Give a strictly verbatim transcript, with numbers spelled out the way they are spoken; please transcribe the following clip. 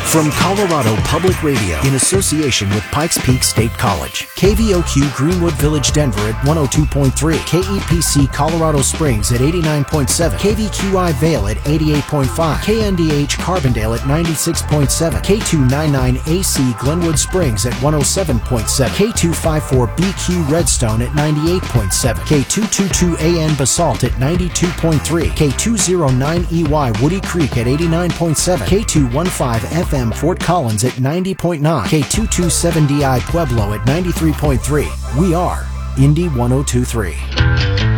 From Colorado Public Radio in association with Pikes Peak State College. K V O Q Greenwood Village Denver at one oh two point three. K E P C Colorado Springs at eighty-nine point seven. K V Q I Vail at eighty-eight point five. K N D H Carbondale at ninety-six point seven. K two ninety-nine A C Glenwood Springs at one oh seven point seven. K two fifty-four B Q Redstone at ninety-eight point seven. K two twenty-two A N Basalt at ninety-two point three. K two oh nine E Y Woody Creek at eighty-nine point seven. K two fifteen F M Fort Collins at ninety point nine. K two twenty-seven D I Pueblo at ninety-three point three. We are Indy one oh two point three.